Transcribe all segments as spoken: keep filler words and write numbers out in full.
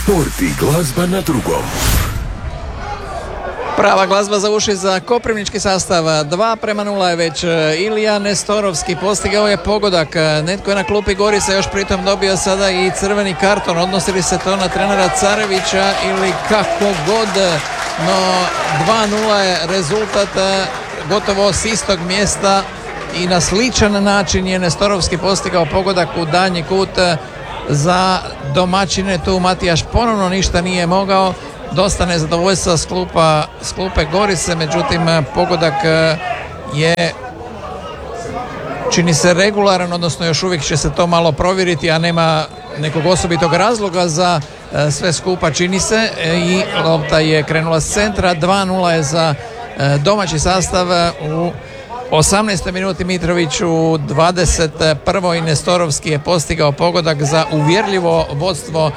Sport i glazba na drugom. Prava glazba za uši za koprivnički sastav. Dva prema nula je već Ilija Nestorovski. Postigao je pogodak. Netko je na klupi Gorice još pritom dobio sada i crveni karton. Odnosi li se to na trenera Carevića ili kako god. No dva nula je rezultat gotovo s istog mjesta i na sličan način je Nestorovski postigao pogodak u danji kut za domaćine. Tu Matijaš ponovno ništa nije mogao. Dosta nezadovoljstva s klupa, s klupe Gorice, međutim pogodak je čini se regularan, odnosno još uvijek će se to malo provjeriti, a nema nekog osobitog razloga za sve skupa čini se i lopta je krenula s centra. dva nula je za domaći sastav u osamnaestoj minuti. Mitrović u dvadeset prvoj Nestorovski je postigao pogodak za uvjerljivo vodstvo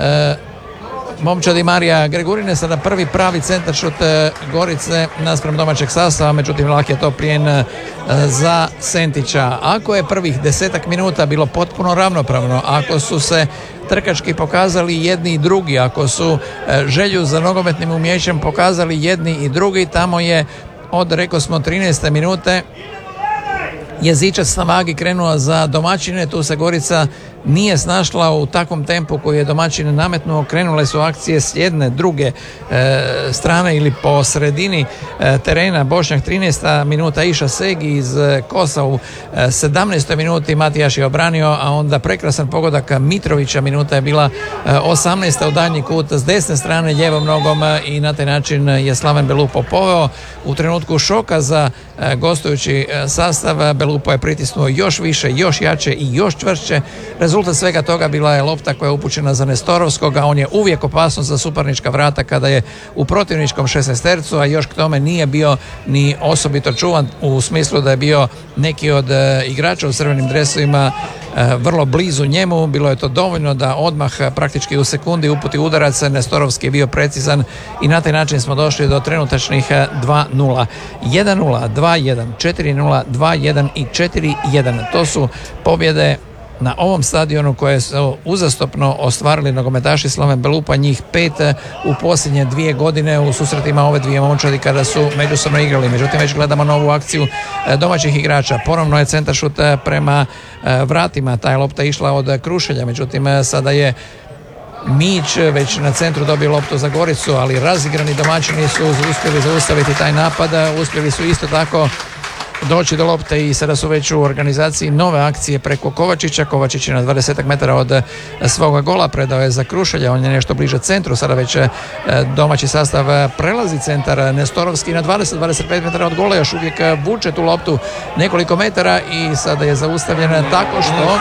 momčadi Marija Gregurine. Sada prvi pravi centaršut Gorice naspram domaćeg sastava, međutim lak je to plijen za Sentića. Ako je prvih desetak minuta bilo potpuno ravnopravno, ako su se trkački pokazali jedni i drugi, ako su želju za nogometnim umijećem pokazali jedni i drugi, tamo je od, reko smo, trinaeste minute Jezičac na vagi krenuo za domaćine. Tu se Gorica nije snašla u takvom tempu koji je domaćine nametnuo. Krenule su akcije s jedne, druge e, strane ili po sredini e, terena. Bošnjak trinaesta minuta, Iša Segi iz Kosa u e, sedamnaestoj minuti Matijaš je obranio, a onda prekrasan pogodak Mitrovića. Minuta je bila e, osamnaesta u danji kut s desne strane ljevom nogom e, i na taj način je Slaven Belupo poveo. U trenutku šoka za e, gostujući e, sastav Belupo je pritisnuo još više, još jače i još čvršće. Rezultat svega toga bila je lopta koja je upućena za Nestorovskog, a on je uvijek opasnost za suparnička vrata kada je u protivničkom šesnaestercu, a još k tome nije bio ni osobito čuvan u smislu da je bio neki od e, igrača u crvenim dresovima e, vrlo blizu njemu. Bilo je to dovoljno da odmah praktički u sekundi uputi udarac. Nestorovski je bio precizan i na taj način smo došli do trenutačnih dva nula. jedan nula, dva jedan, četiri nula, dva jedan i četiri jedan. To su pobjede na ovom stadionu koje su uzastopno ostvarili nogometaši Slaven Belupa, njih pet u posljednje dvije godine u susretima ove dvije momčadi kada su međusobno igrali. Međutim, već gledamo novu akciju domaćih igrača. Ponovno je centaršut prema vratima. Ta je lopta išla od Krušelja, međutim sada je Mić već na centru dobio loptu za Goricu, ali razigrani domaćini su uspjeli zaustaviti taj napad. Uspjeli su isto tako doći do lopte i sada su već u organizaciji nove akcije preko Kovačića. Kovačić je na dvadeset metara od svoga gola, predao je za Krušelja, on je nešto bliže centru. Sada već domaći sastav prelazi centar. Nestorovski na dvadeset do dvadeset pet metara od gola još uvijek vuče tu loptu nekoliko metara i sada je zaustavljen tako što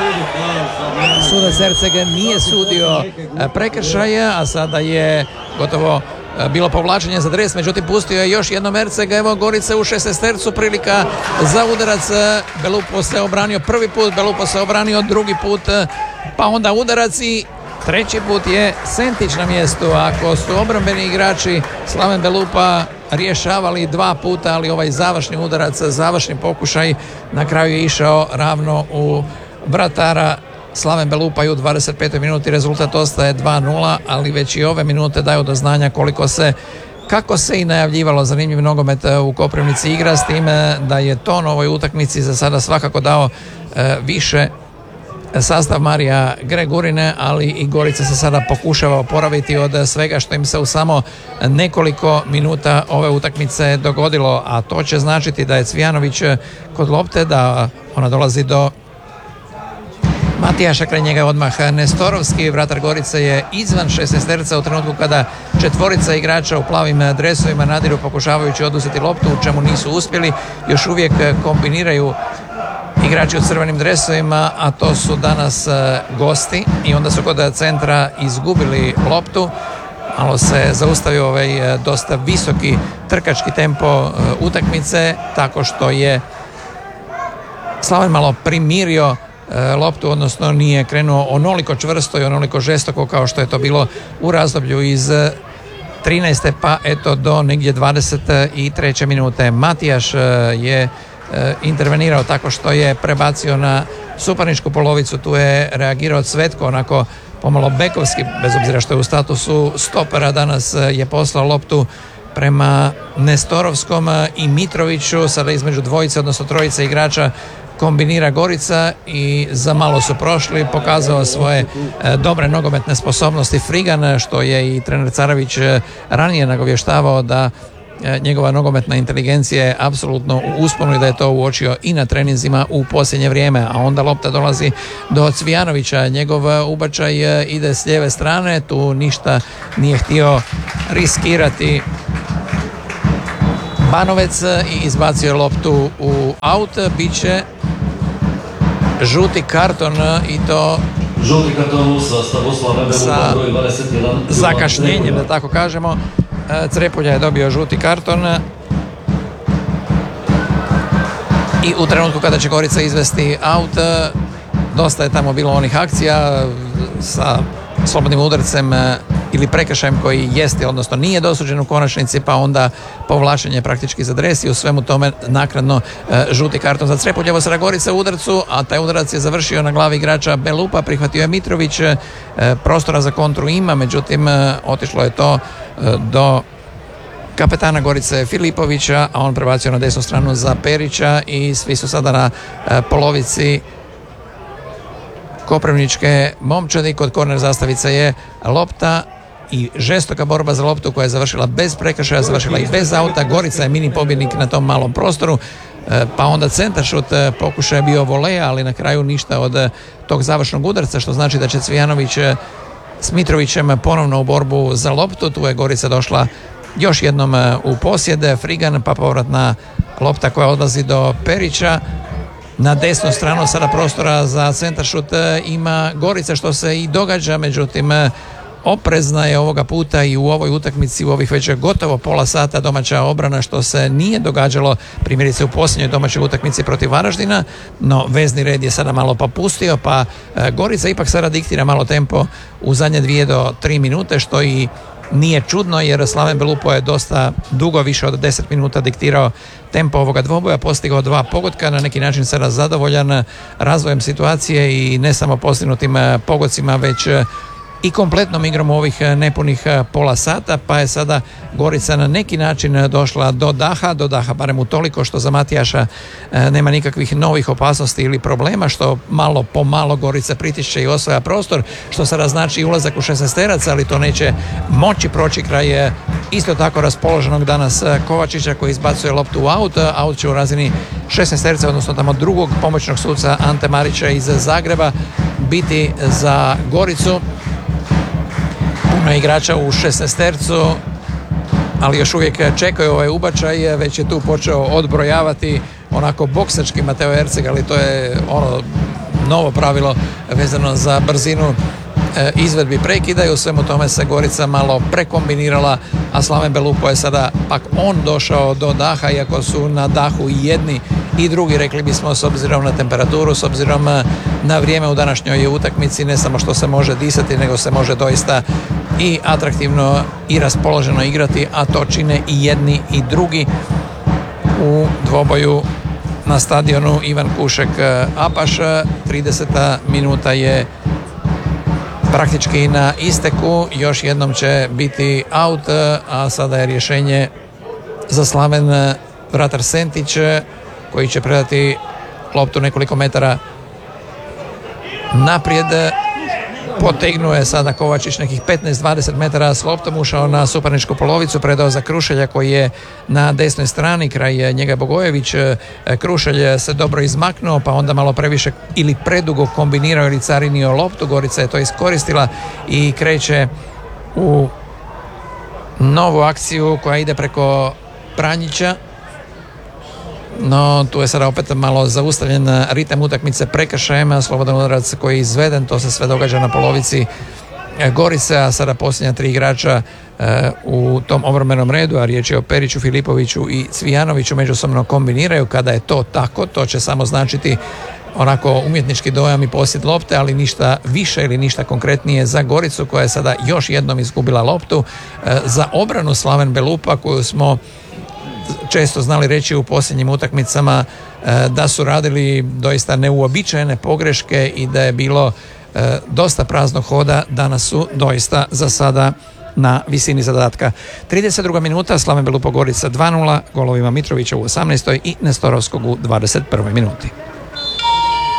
sudac Herceg nije sudio prekršaje, a sada je gotovo bilo povlačenje za dres, međutim pustio je još jedno Herceg. Evo Gorice u šesnaestercu, prilika za udarac. Belupo se obranio prvi put, Belupo se obranio drugi put, pa onda udarac i treći put je Sentić na mjestu. Ako su obrambeni igrači Slaven Belupa rješavali dva puta, ali ovaj završni udarac, završni pokušaj na kraju je išao ravno u vratara Slaven Belupa i u dvadeset petoj minuti rezultat ostaje dva nula, ali već i ove minute daju do znanja koliko se, kako se i najavljivalo, zanimljiv nogomet u Koprivnici igra, s time da je ton ovoj utakmici za sada svakako dao e, više sastav Marija Gregurine, ali i Gorica se sada pokušava oporaviti od svega što im se u samo nekoliko minuta ove utakmice dogodilo, a to će značiti da je Cvijanović kod lopte, da ona dolazi do Matijaša, kraj njega odmah Nestorovski. Vratar Gorice je izvan šesnaesterca u trenutku kada četvorica igrača u plavim dresovima nadiru pokušavajući oduzeti loptu, u čemu nisu uspjeli. Još uvijek kombiniraju igrači u crvenim dresovima, a to su danas gosti, i onda su kod centra izgubili loptu. Malo se zaustavio ovaj dosta visoki trkački tempo utakmice, tako što je Slaven malo primirio loptu, odnosno nije krenuo onoliko čvrsto i onoliko žestoko kao što je to bilo u razdoblju iz trinaeste pa eto do negdje dvadeset treće minute. Matijaš je intervenirao tako što je prebacio na suparničku polovicu. Tu je reagirao Cvetko onako pomalo bekovski, bez obzira što je u statusu stopera, danas je poslao loptu prema Nestorovskom i Mitroviću, sada između dvojice, odnosno trojice igrača kombinira Gorica i za malo su prošli, pokazao svoje e, dobre nogometne sposobnosti Frigan, što je i trener Carović e, ranije nagovještavao da e, njegova nogometna inteligencija je apsolutno u usponu i da je to uočio i na treninzima u posljednje vrijeme, a onda lopta dolazi do Cvijanovića, njegov ubačaj e, ide s lijeve strane, tu ništa nije htio riskirati Banovec i izbacio je loptu u aut. Biće žuti karton i to žuti karton sa zakašnjenjem, da tako kažemo. Crepulja je dobio žuti karton i u trenutku kada će Gorica izvesti aut, dosta je tamo bilo onih akcija sa slobodnim udarcem ili prekršajem koji jeste, odnosno nije dosuđen u konačnici, pa onda povlačenje praktički za dres i u svemu tome naknadno e, žuti karton za Crepuljevo. Sada Gorica u udarcu, a taj udarac je završio na glavi igrača Belupa, prihvatio je Mitrović, e, prostora za kontru ima, međutim e, otišlo je to e, do kapetana Gorice Filipovića, a on prebacio na desnu stranu za Perića i svi su sada na e, polovici koprivničke momčadi. Kod korner zastavice je lopta i žestoka borba za loptu koja je završila bez prekršaja, završila i bez auta. Gorica je mini pobjednik na tom malom prostoru, pa onda centaršut, pokušaj je bio voleja, ali na kraju ništa od tog završnog udarca, što znači da će Cvijanović s Mitrovićem ponovno u borbu za loptu. Tu je Gorica došla još jednom u posjed, Frigan, pa povratna lopta koja odlazi do Perića. Na desnu stranu sada prostora za centaršut ima Gorica, što se i događa, međutim oprezna je ovoga puta i u ovoj utakmici u ovih već gotovo pola sata domaća obrana, što se nije događalo primjerice u posljednjoj domaćoj utakmici protiv Varaždina, no vezni red je sada malo popustio, pa Gorica ipak sada diktira malo tempo u zadnje dvije do tri minute, što i nije čudno jer Slaven Belupo je dosta dugo, više od deset minuta diktirao tempo ovoga dvoboja, postigao dva pogotka, na neki način sada zadovoljan razvojem situacije i ne samo postignutim pogodcima, već i kompletnom igrom u ovih nepunih pola sata, pa je sada Gorica na neki način došla do daha, do daha barem u toliko što za Matijaša nema nikakvih novih opasnosti ili problema, što malo po malo Gorica pritišće i osvaja prostor, što sada znači ulazak u šesnaesterac, ali to neće moći proći kraj isto tako raspoloženog danas Kovačića koji izbacuje loptu u aut. Aut će u razini šesnaesterca, odnosno tamo drugog pomoćnog suca Ante Marića iz Zagreba biti za Goricu. Puno igrača u šesnaestercu, ali još uvijek čekaju ovaj ubačaj, već je tu počeo odbrojavati onako boksački Mateo Erceg, ali to je ono novo pravilo vezano za brzinu izvedbi prekida i u svemu tome se Gorica malo prekombinirala, a Slaven Belupo je sada pak on došao do daha, iako su na dahu i jedni i drugi, rekli bismo, s obzirom na temperaturu, s obzirom na vrijeme u današnjoj utakmici, ne samo što se može disati, nego se može doista i atraktivno i raspoloženo igrati, a to čine i jedni i drugi u dvoboju na stadionu Ivan Kušek Apaš. trideseta minuta je praktički na isteku, još jednom će biti aut, a sada je rješenje za Slaven vratar Sentić, koji će predati loptu nekoliko metara naprijed. Potegnuo je sada Kovačić nekih petnaest dvadeset metara s loptom, ušao na suparničku polovicu, predao za Krušelja koji je na desnoj strani, kraj njega Bogojević. Krušelj se dobro izmaknuo, pa onda malo previše ili predugo kombinirao ili carinio loptu. Gorica je to iskoristila i kreće u novu akciju koja ide preko Pranjića. No, tu je sada opet malo zaustavljen ritam utakmice prekršajem, slobodan udarac koji je izveden, to se sve događa na polovici Gorice, a sada posljednja tri igrača e, u tom obrambenom redu, a riječ je o Periću, Filipoviću i Cvijanoviću, međusobno kombiniraju. Kada je to tako, to će samo značiti onako umjetnički dojam i posjed lopte, ali ništa više ili ništa konkretnije za Goricu, koja je sada još jednom izgubila loptu. E, za obranu Slaven Belupa, koju smo često znali reći u posljednjim utakmicama da su radili doista neuobičajene pogreške i da je bilo dosta praznog hoda, danas su doista za sada na visini zadatka. trideset druga minuta, Slaven Belupogorica dva nula, golovima Mitrovića u osamnaestoj i Nestorovskog u dvadeset prvoj minuti.